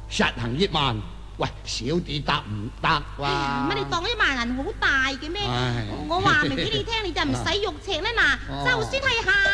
實行1萬。喂，少啲得唔得啊？ 乜你當1萬人好大嘅咩？ 唉我話明俾你聽，你就唔使肉赤啦嗱，就算係下。